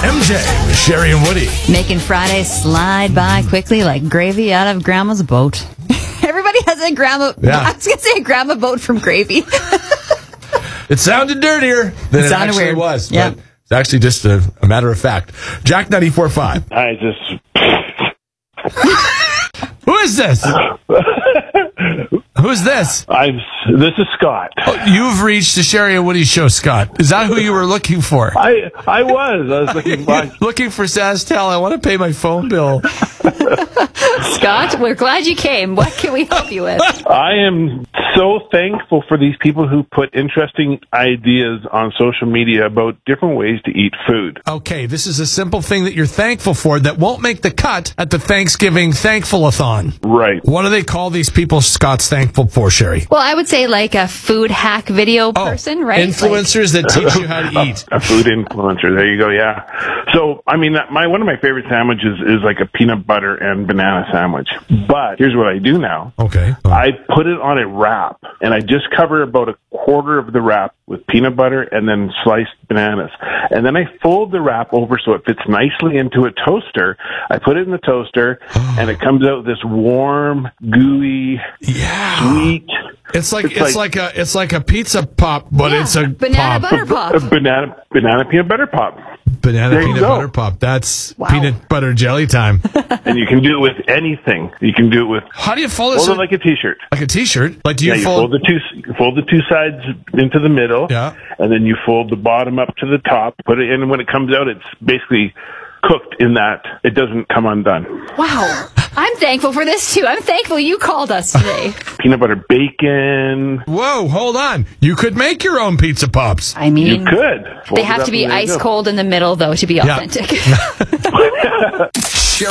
MJ, Sherry and Woody. Making Friday slide by quickly like gravy out of Grandma's boat. Everybody has a grandma. Yeah. I was going to say a grandma boat from gravy. It sounded dirtier than it sounded actually weird. was. Yeah. But it's actually just a matter of fact. Jack 94.5. I just... Who is this? Who's this? This is Scott. You've reached the Sherry and Woody show, Scott. Is that who you were looking for? I was looking by. Looking for SaskTel. I want to pay my phone bill. Scott, we're glad you came. What can we help you with? I am so thankful for these people who put interesting ideas on social media about different ways to eat food. Okay, this is a simple thing that you're thankful for that won't make the cut at the Thanksgiving Thankful-a-thon. Right. What do they call these people Scott's thankful for, Sherry? Well, I would say like a food hack video person, right? Influencers that teach you how to eat. A food influencer. There you go. Yeah. So, I mean, one of my favorite sandwiches is like a peanut butter and banana sandwich. But here's what I do now. Okay. I put it on a wrap, and I just cover about a quarter of the wrap with peanut butter and then sliced bananas. And then I fold the wrap over so it fits nicely into a toaster. I put it in the toaster, and it comes out this warm, gooey, sweet. It's like a pizza pop, but it's a banana pop. butter pop. A banana peanut butter pop. Banana There you peanut go. butter pop. That's peanut butter jelly time. And you can do it with anything. You can do it with How do you fold fold it? it like a t-shirt. Like a t-shirt? Like do you Yeah, you fold? fold the two sides into the middle. Yeah. And then you fold the bottom up to the top. Put it in, and when it comes out, it's basically cooked in that it doesn't come undone. Wow. I'm thankful for this too. I'm thankful you called us today. Peanut butter bacon. Whoa, hold on. You could make your own pizza pops. I mean, You could. Fold they it have up to be and there you ice go. cold in the middle, though, to be authentic. Sherry